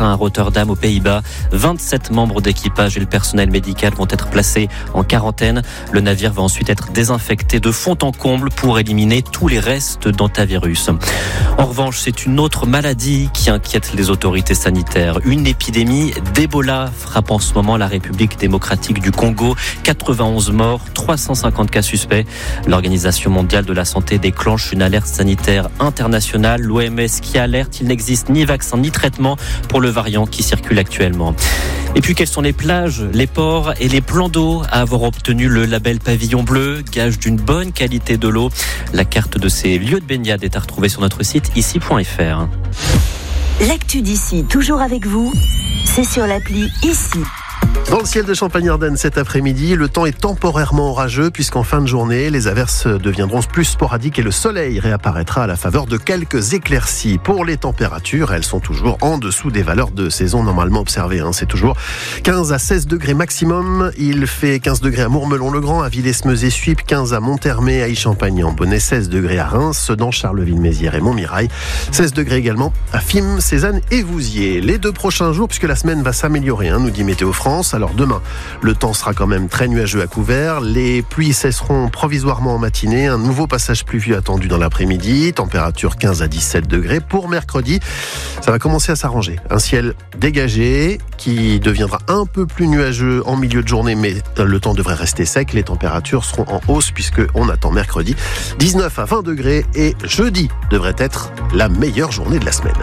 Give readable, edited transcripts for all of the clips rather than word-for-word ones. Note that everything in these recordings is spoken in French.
matin à Rotterdam aux Pays-Bas. 27 membres d'équipage et le personnel médical vont être placés en quarantaine. Le navire va ensuite être désinfecté de fond en comble pour éliminer tous les restes d'hantavirus. En revanche, c'est une autre maladie qui inquiète les autorités sanitaires. Une épidémie d'Ebola frappe en ce moment la République démocratique du Congo. 91 morts, 350 cas suspects. L'Organisation mondiale de la santé déclenche une alerte sanitaire internationale. L'OMS qui alerte, il n'existe ni vaccin ni traitement pour le variant qui circule actuellement. Et puis, quelles sont les plages, les ports et les plans d'eau à avoir obtenu le label Pavillon Bleu, gage d'une bonne qualité de l'eau? La carte de ces lieux de baignade est à retrouver sur notre site ici.fr. L'actu d'ici, toujours avec vous, c'est sur l'appli Ici. Dans le ciel de Champagne-Ardenne cet après-midi, le temps est temporairement orageux puisqu'en fin de journée, les averses deviendront plus sporadiques et le soleil réapparaîtra à la faveur de quelques éclaircies. Pour les températures, elles sont toujours en dessous des valeurs de saison normalement observées. C'est toujours 15 à 16 degrés maximum. Il fait 15 degrés à Mourmelon-le-Grand, à Villers-Meuse-et-Suippes, 15 à Montermé, à Aix-Champagne-en-Bonnet, 16 degrés à Reims, Sedan, Charleville-Mézières et Montmirail, 16 degrés également à Fismes, Cézanne et Vouziers. Les 2 prochains jours, puisque la semaine va s'améliorer, nous dit Météo France. Alors demain, le temps sera quand même très nuageux à couvert. Les pluies cesseront provisoirement en matinée. Un nouveau passage pluvieux attendu dans l'après-midi. Température 15 à 17 degrés. Pour mercredi, ça va commencer à s'arranger. Un ciel dégagé qui deviendra un peu plus nuageux en milieu de journée, mais le temps devrait rester sec. Les températures seront en hausse puisqu'on attend mercredi 19 à 20 degrés et jeudi devrait être la meilleure journée de la semaine.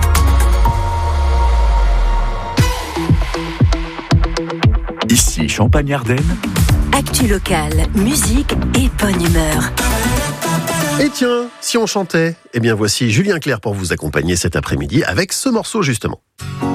Ici, Champagne-Ardenne. Actu locale, musique et bonne humeur. Et tiens, si on chantait, voici Julien Clerc pour vous accompagner cet après-midi avec ce morceau justement.